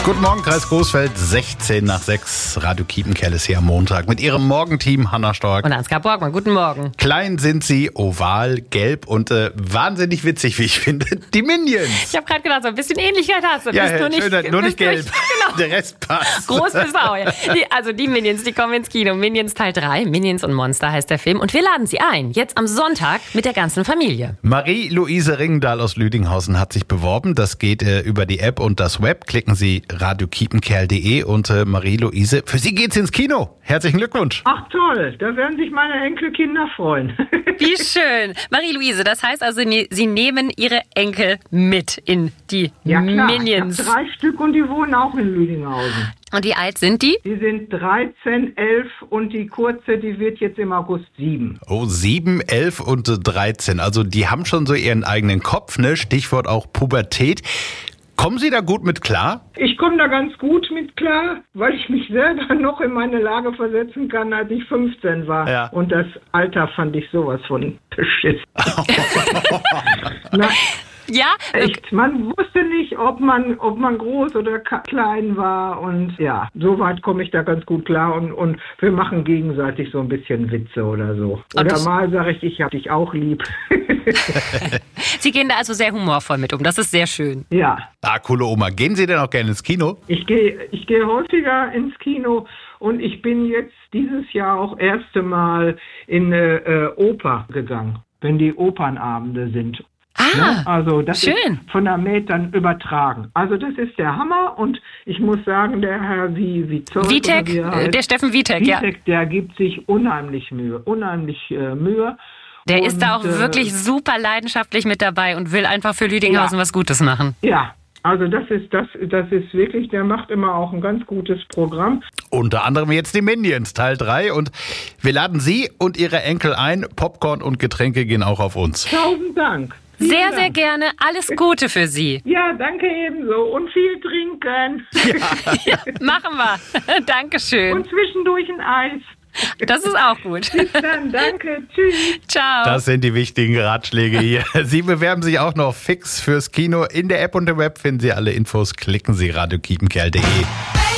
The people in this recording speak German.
Guten Morgen, Kreis Coesfeld, 16 nach 6. Radio Kiepenkerl ist hier am Montag mit ihrem Morgenteam Hanna Stork. Und Ansgar Borgmann, guten Morgen. Klein sind sie, oval, gelb und wahnsinnig witzig, wie ich finde. Die Minions. Ich habe gerade gedacht, so ein bisschen Ähnlichkeit hast du. Ja, bist nur nicht gelb. Genau. Der Rest passt. Groß bist du auch, ja. Die Minions, die kommen ins Kino. Minions Teil 3, Minions und Monster heißt der Film. Und wir laden sie ein, jetzt am Sonntag mit der ganzen Familie. Marie-Louise Ringendahl aus Lüdinghausen hat sich beworben. Das geht über die App und das Web. Klicken Sie radiokiepenkerl.de und Marie-Louise, für Sie geht's ins Kino. Herzlichen Glückwunsch. Ach toll, da werden sich meine Enkelkinder freuen. Wie schön. Marie-Louise, das heißt also, Sie nehmen Ihre Enkel mit in die Ja klar, Minions. ich habe 3 Stück und die wohnen auch in Lüdinghausen. Und wie alt sind die? Die sind 13, 11 und die kurze, die wird jetzt im August 7. Oh, 7, 11 und 13. Also die haben schon so ihren eigenen Kopf, ne? Stichwort auch Pubertät. Kommen Sie da gut mit klar? Ich komme da ganz gut mit klar, weil ich mich selber noch in meine Lage versetzen kann, als ich 15 war. Ja. Und das Alter fand ich sowas von beschissen. Na, Ja? echt, man wusste nicht, ob man groß oder klein war und ja, soweit komme ich da ganz gut klar und wir machen gegenseitig so ein bisschen Witze oder so. Oder mal sage ich hab dich auch lieb. Sie gehen da also sehr humorvoll mit um. Das ist sehr schön. Ja, Coole Oma. Gehen Sie denn auch gerne ins Kino? ich gehe häufiger ins Kino und ich bin jetzt dieses Jahr auch erste Mal in Oper gegangen, wenn die Opernabende sind. Ah, Also das schön. ist von der Med dann übertragen. Also das ist der Hammer und ich muss sagen, der Herr Wiezold, Witek, der Steffen Witek, ja. der gibt sich unheimlich Mühe. Der ist da auch Und, wirklich super leidenschaftlich mit dabei und will einfach für Lüdinghausen was Gutes machen. Ja, also das ist wirklich, der macht immer auch ein ganz gutes Programm. Unter anderem jetzt die Minions, Teil 3. Und wir laden Sie und Ihre Enkel ein. Popcorn und Getränke gehen auch auf uns. 1000 Dank. Vielen Sehr, Dank. sehr gerne. Alles Gute für Sie. Ja, danke ebenso. Und viel trinken. Ja, machen wir. Dankeschön. Und zwischendurch ein Eis. Das ist auch gut. Bis dann, danke. Tschüss. Ciao. Das sind die wichtigen Ratschläge hier. Sie bewerben sich auch noch fix fürs Kino. In der App und im Web finden Sie alle Infos. Klicken Sie radiokiepenkerl.de.